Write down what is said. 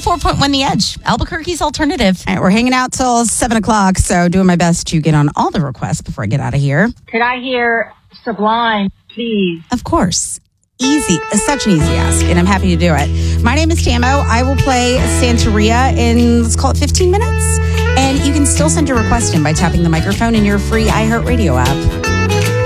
104.1 The Edge, Albuquerque's alternative. All right, we're hanging out till 7 o'clock, so doing my best to get on all the requests before I get out of here. Could I hear Sublime, please? Of course. Easy. It's such an easy ask, and I'm happy to do it. My name is Tamo. I will play Santeria in, let's call it 15 minutes. And you can still send your request in by tapping the microphone in your free iHeartRadio app.